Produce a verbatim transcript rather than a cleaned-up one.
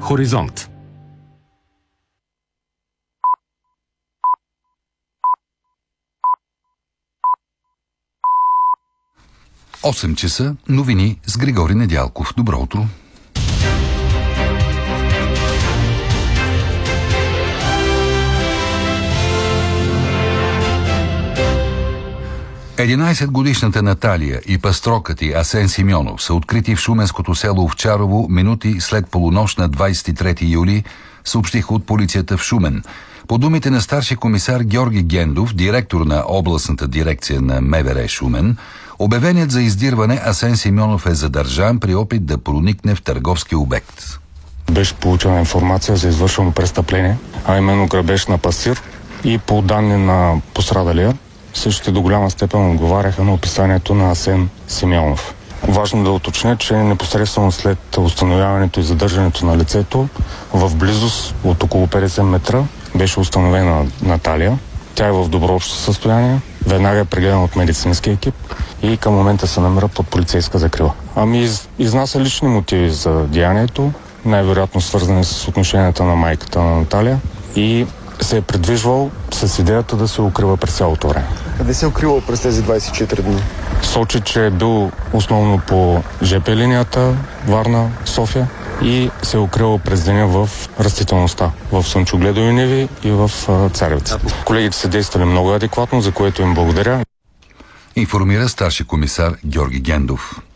Хоризонт. осем часа, новини с Григори Недялков. Добро утро! единайсетгодишната Наталия и пастрокът й Асен Симеонов са открити в шуменското село Овчарово минути след полунощ на двайсет и трети юли, съобщиха от полицията в Шумен. По думите на старши комисар Георги Гендов, директор на областната дирекция на МВР Шумен, обявеният за издирване Асен Симеонов е задържан при опит да проникне в търговски обект. Беше получена информация за извършено престъпление, а именно грабеж на пасир, и по данни на пострадалия същите до голяма степен отговаряха на описанието на Асен Симеонов. Важно да уточня, че непосредствено след установяването и задържането на лицето, в близост от около петдесет метра беше установена Наталия. Тя е в добро състояние, веднага е прегледана от медицински екип и към момента се намира под полицейска закрила. Ами из, изнася лични мотиви за деянието, най-вероятно свързани с отношенията на майката на Наталия, и се е придвижвал с идеята да се укрива през цялото време. Къде се е укривал през тези двайсет и четири дни? Сочи, че е бил основно по жп линията Варна-София и се е укривал през деня в растителността, в слънчогледови ниви и в Царевица. Колегите са действали много адекватно, за което им благодаря. Информира старши комисар Георги Гендов.